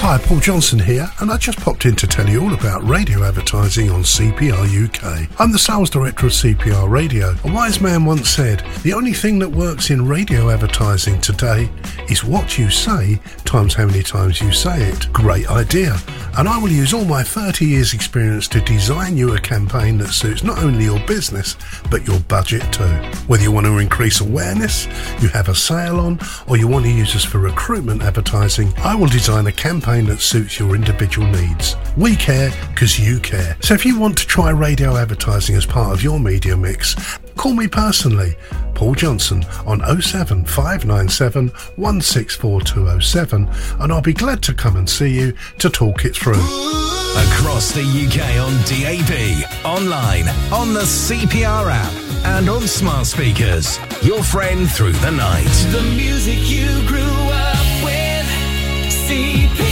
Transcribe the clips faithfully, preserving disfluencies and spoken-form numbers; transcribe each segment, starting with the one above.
Hi, Paul Johnson here, and I just popped in to tell you all about radio advertising on C P R U K. I'm the sales director of C P R Radio. A wise man once said, the only thing that works in radio advertising today is what you say times how many times you say it. Great idea. And I will use all my thirty years experience to design you a campaign that suits not only your business, but your budget too. Whether you want to increase awareness, you have a sale on, or you want to use us for recruitment advertising, I will design a campaign that suits your individual needs. We care because you care. So if you want to try radio advertising as part of your media mix, call me personally, Paul Johnson, on oh seven five nine seven, one six four two oh seven, and I'll be glad to come and see you to talk it through. Across the U K on D A B, online, on the C P R app, and on smart speakers. Your friend through the night. The music you grew up with, C P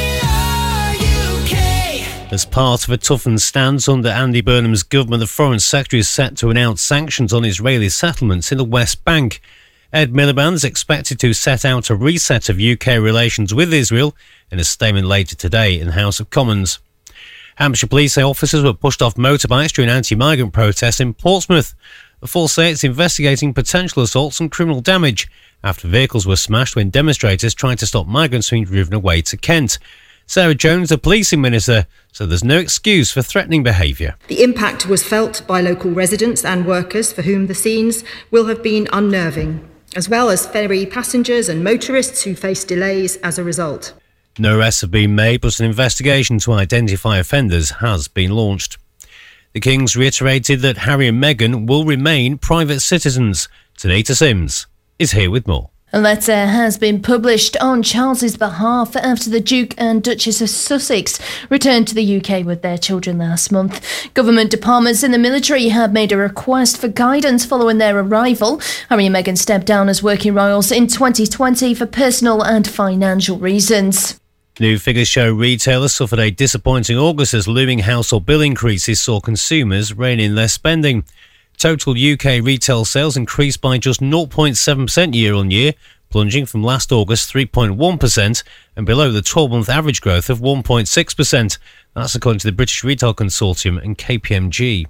R U K. As part of a toughened stance under Andy Burnham's government, the Foreign Secretary is set to announce sanctions on Israeli settlements in the West Bank. Ed Miliband is expected to set out a reset of U K relations with Israel in a statement later today in the House of Commons. Hampshire police say officers were pushed off motorbikes during anti-migrant protests in Portsmouth. The force say it's investigating potential assaults and criminal damage after vehicles were smashed when demonstrators tried to stop migrants being driven away to Kent. Sarah Jones, the policing minister, said there's no excuse for threatening behaviour. The impact was felt by local residents and workers for whom the scenes will have been unnerving, as well as ferry passengers and motorists who faced delays as a result. No arrests have been made, but an investigation to identify offenders has been launched. The Kings reiterated that Harry and Meghan will remain private citizens. Tanita Sims is here with more. A letter has been published on Charles's behalf after the Duke and Duchess of Sussex returned to the U K with their children last month. Government departments in the military have made a request for guidance following their arrival. Harry and Meghan stepped down as working royals in twenty twenty for personal and financial reasons. New figures show retailers suffered a disappointing August as looming household bill increases saw consumers rein in their spending. Total U K retail sales increased by just zero point seven percent year on year, plunging from last August three point one percent and below the twelve-month average growth of one point six percent. That's according to the British Retail Consortium and K P M G.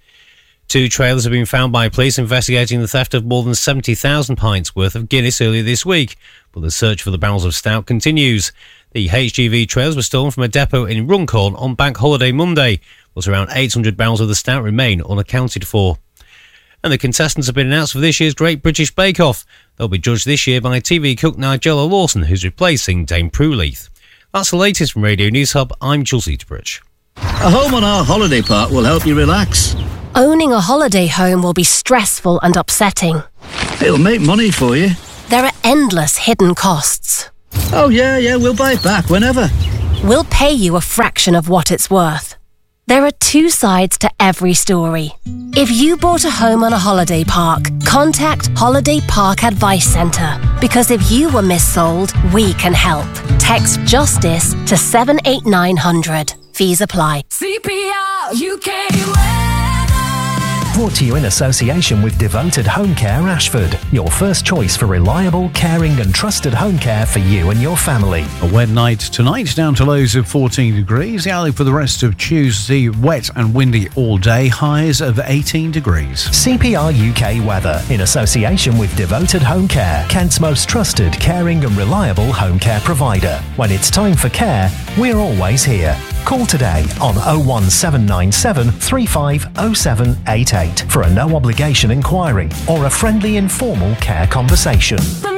Two trailers have been found by police investigating the theft of more than seventy thousand pints worth of Guinness earlier this week, but the search for the barrels of stout continues. The H G V trailers were stolen from a depot in Runcorn on Bank Holiday Monday, but around eight hundred barrels of the stout remain unaccounted for. And the contestants have been announced for this year's Great British Bake Off. They'll be judged this year by T V cook Nigella Lawson, who's replacing Dame Prue Leith. That's the latest from Radio News Hub. I'm Jules Eaterbridge. A home on our holiday park will help you relax. Owning a holiday home will be stressful and upsetting. It'll make money for you. There are endless hidden costs. Oh yeah, yeah, we'll buy it back whenever. We'll pay you a fraction of what it's worth. There are two sides to every story. If you bought a home on a holiday park, contact Holiday Park Advice Centre, because if you were missold, we can help. Text JUSTICE to seven eight nine hundred. Fees apply. C P R U K. Brought to you in association with Devoted Home Care Ashford, your first choice for reliable, caring and trusted home care for you and your family. A wet night tonight, down to lows of fourteen degrees. The outlook for the rest of Tuesday, wet and windy all day, highs of eighteen degrees. C P R U K weather, in association with Devoted Home Care, Kent's most trusted, caring and reliable home care provider. When it's time for care, we're always here. Call today on oh one seven nine seven, three five oh seven eight eight for a no-obligation inquiry or a friendly informal care conversation. The